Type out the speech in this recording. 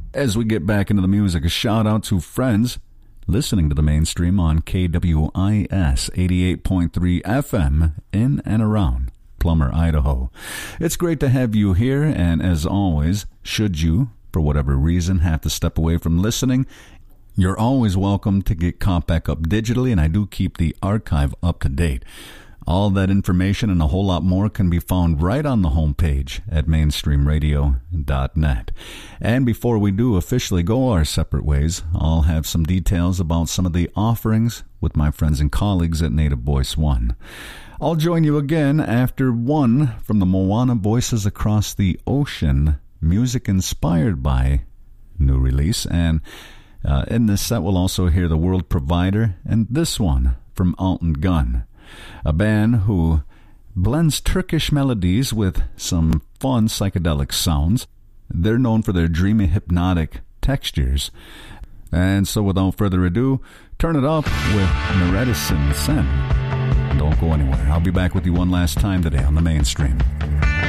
As we get back into the music, a shout out to friends listening to the mainstream on KWIS 88.3 FM in and around Plummer, Idaho. It's great to have you here, and as always, should you, for whatever reason, have to step away from listening, you're always welcome to get caught back up digitally, and I do keep the archive up to date. All that information and a whole lot more can be found right on the homepage at mainstreamradio.net. And before we do officially go our separate ways, I'll have some details about some of the offerings with my friends and colleagues at Native Voice One. I'll join you again after one from the Moana Voices Across the Ocean, music inspired by new release. And in this set, we'll also hear The World Provider and this one from Alton Gunn, a band who blends Turkish melodies with some fun psychedelic sounds. They're known for their dreamy, hypnotic textures. And so without further ado, turn it up with Meredicin Sen. Don't go anywhere. I'll be back with you one last time today on the Mainstream.